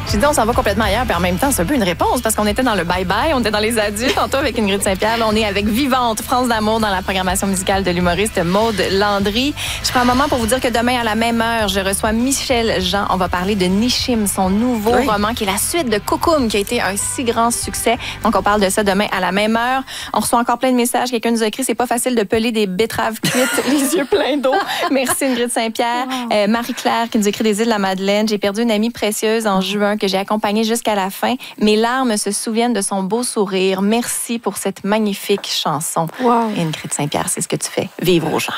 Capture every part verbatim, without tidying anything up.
J'ai dit, on s'en va complètement ailleurs, puis en même temps, c'est un peu une réponse, parce qu'on était dans le bye-bye, on était dans les adultes, tantôt avec Ingrid Saint-Pierre. Là, on est avec Vivante, France d'amour, dans la programmation musicale de l'humoriste Maude Landry. Je prends un moment pour vous dire que demain, à la même heure, je reçois Michel Jean. On va parler de Nishim, son nouveau oui. roman, qui est la suite de Cocoum, qui a été un si grand succès. Donc, on parle de ça demain à la même heure. On reçoit encore plein de messages. Quelqu'un nous a écrit, c'est pas facile de peler des betteraves cuites, les yeux pleins d'eau. Merci Ingrid Saint-Pierre. Wow. Euh, Marie-Claire qui nous écrit des îles de la Madeleine. J'ai perdu une amie précieuse en juin que j'ai accompagnée jusqu'à la fin. Mes larmes se souviennent de son beau sourire. Merci pour cette magnifique chanson. Wow. Ingrid Saint-Pierre, c'est ce que tu fais. Vivre aux gens.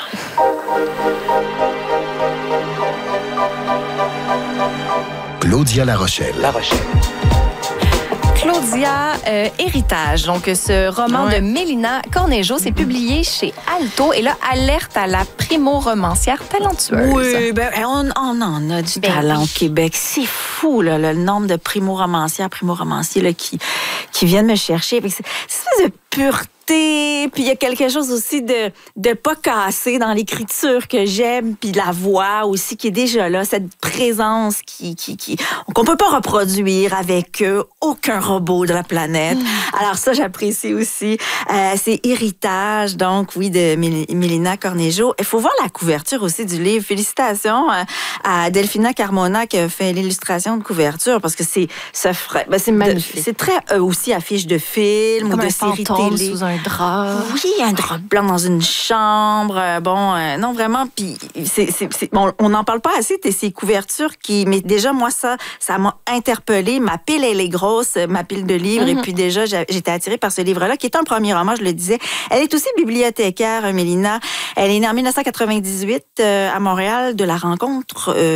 Claudia La Rochelle. La Rochelle. Claudia, euh, Héritage, donc ce roman ouais. de Mélina Cornejo, c'est publié chez Alto. Et là, alerte à la primo-romancière talentueuse. Oui, ben, on, on en a du ben talent oui. au Québec. C'est fou, là, le nombre de primo-romancières, primo-romanciers là, qui, qui viennent me chercher. C'est une espèce de pureté. Puis il y a quelque chose aussi de, de pas cassé dans l'écriture que j'aime, puis la voix aussi qui est déjà là, cette présence qui, qui, qui, qu'on peut pas reproduire avec euh, aucun robot de la planète. Mmh. Alors ça, j'apprécie aussi. Euh, c'est Héritage, donc oui, de Mélina Cornejo. Il faut voir la couverture aussi du livre. Félicitations à Delphina Carmona qui a fait l'illustration de couverture, parce que c'est ça ferait, ben c'est magnifique. C'est très euh, aussi affiche de film comme ou de un série télé. Sous un drap. Oui, un drap blanc dans une chambre. Euh, bon, euh, non, vraiment. Puis, c'est, c'est, c'est, bon, on n'en parle pas assez de ces couvertures qui. Mais déjà, moi, ça, ça m'a interpellée. Ma pile, elle est grosse, ma pile de livres. Mm-hmm. Et puis, déjà, j'étais attirée par ce livre-là, qui est un premier roman, je le disais. Elle est aussi bibliothécaire, Mélina. Elle est née en dix-neuf cent quatre-vingt-dix-huit euh, à Montréal, de la rencontre. Euh,